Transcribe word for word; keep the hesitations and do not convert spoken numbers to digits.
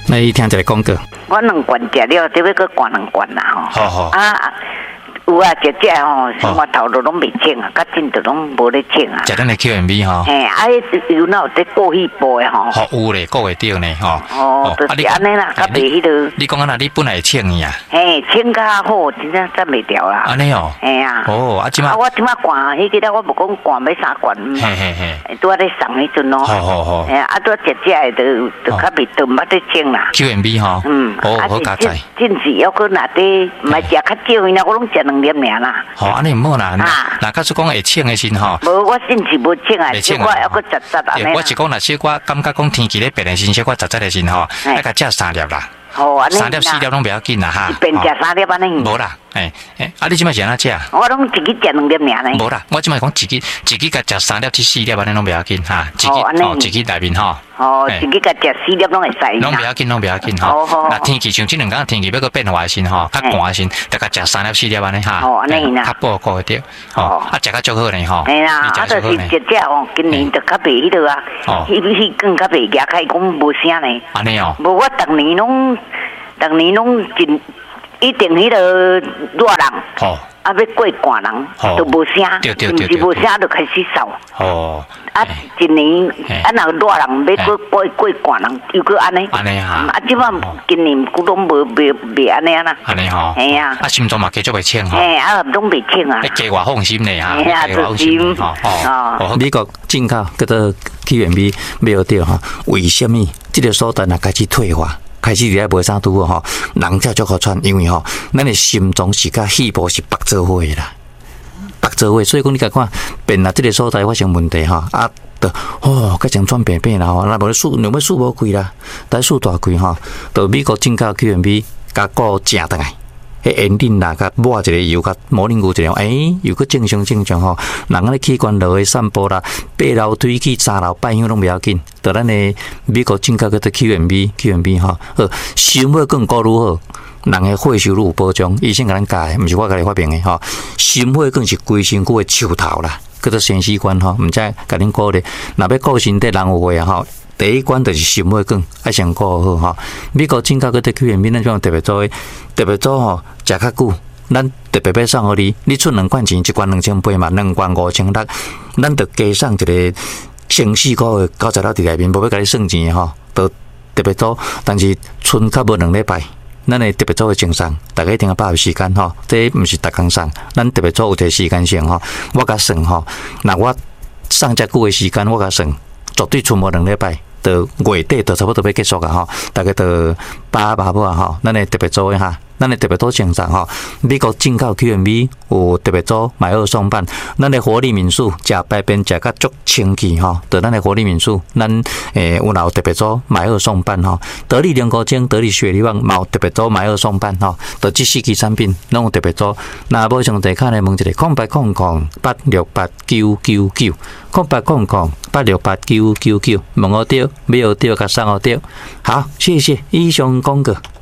来听一个广告。 我两罐食了，这要搁灌两罐啦吼。 好好。 啊。有啊，姐姐吼，生活头都拢未清啊，甲真都拢无咧清啊。 食咱的 Q M B 吼。 嘿，啊，有哪有在过去播的吼？ 好有咧，过会着呢吼。 哦，就是安尼啦，较袂迄个。 你讲啊，那你本来会清伊啊？ 嘿，清较好，真正斩袂掉啦。 安尼哦。 嘿啊。 哦，啊，即马。 啊，我即马灌，迄个咧，我无讲灌要三罐。 嘿嘿嘿。 拄仔咧送迄阵咯。 好好好。 嘿啊，拄仔姐姐就就较袂都毋捌咧清啦。 Q M B 吼。 嗯。 哦，好加载。 真是要搁那底，毋系食较少，因为我拢食两粒尔啦。 好，安尼唔好啦。那假使讲会清的时吼， 无我真是无清啊，小可还阁杂杂安尼。 我是讲，若小可感觉讲天气咧变的时，小可杂杂的时吼，爱甲食三粒啦。 哦，安尼。 三粒四粒拢不要紧啦哈。 一边食三粒安尼。 无啦，诶诶，啊你即摆是安怎食？ 我拢自己食两粒尔呢。 无啦，我即摆讲自己自己甲食三粒至四粒安尼拢不要紧哈，自己哦自己内面吼。 哦，自己甲食四粒拢会使。 拢不要紧，拢不要紧吼。那天气像即两天天气要个变化的时吼，较寒的时，得甲食三粒四粒安尼哈。 哦，安尼啦。 较保护着，哦，啊食较足好呢吼。 嘿啦，啊就是姐姐哦，今年就较袂迄落啊，迄迄更较袂夹开讲无声呢。 安尼哦。 无我逐年拢，逐年拢真一定迄个热人。哦。啊，要过寒人，都无声，毋是无声就开始扫。哦。啊，一年啊，若热人要过过过寒人，又搁安尼。 安尼哈。 啊，即摆今年古拢无袂袂安尼啦。 安尼吼。 嘿啊。 啊，心脏嘛继续袂清吼。 嘿，啊，拢袂清啊。 加我放心咧哈。 嘿啊，放心。哦。 美国进口叫做 Q M B 买到吼，为什么这个所在若开始退化？开始伫咧卖啥拄吼，人才足好喘，因为吼，咱的心脏是甲肺部是绑做伙的啦，绑做伙，所以讲你甲看，变啊，这个所在发生问题吼，啊，就哦，甲像喘病病啦吼，那无数，两要数无开啦，但数大开吼，就美国进口 Q M B 甲个正倒来。迄盐磷啦，甲抹一个油，甲摩灵牛一样，诶，又个正常正常吼。人安尼器官落去散步啦，爬楼梯去三楼拜香拢不要紧。就咱的美国进口叫做 Q M B，Q M B 吼，呃，心血管够如何？人的血收入有保障，医生甲咱教，毋是我甲你发明的吼。心血管是规身躯的树头啦，叫做生死管吼，毋知甲恁鼓励。若要顾身体，人有话啊吼。第一关就是心血管，爱先顾好吼。美国进口嗰啲 Q M B，咱种特别做诶，特别做吼，食较久。咱特别要送互你，你出两罐钱，一罐两千八嘛，两罐五千六，咱就加送一个生死股诶九十六伫内面，无要甲你算钱吼，都特别做。但是剩较无两礼拜，咱诶特别做诶精送，大家一定要把握时间吼。这毋是逐工送，咱特别做有一个时间性吼，我甲算吼，那我送遮久诶时间，我甲算，绝对剩无两礼拜。到月底就差不多要结束啊吼，大概到八八尾啊吼，咱会特别做诶哈，咱会特别做精神吼。美国进口 Q M B 有特别做买二送半，咱的活力民宿食白边食甲足清气吼，到咱的活力民宿，咱诶有有特别做买二送半吼，得力莲菇精、得力雪梨旺嘛有特别做买二送半吼，到这四支产品拢有特别做。那无上地卡来问一个，空八空空八六八九九九，空八空空八六八九九九，问我对，没有对，甲送我对。好，谢谢以上广告。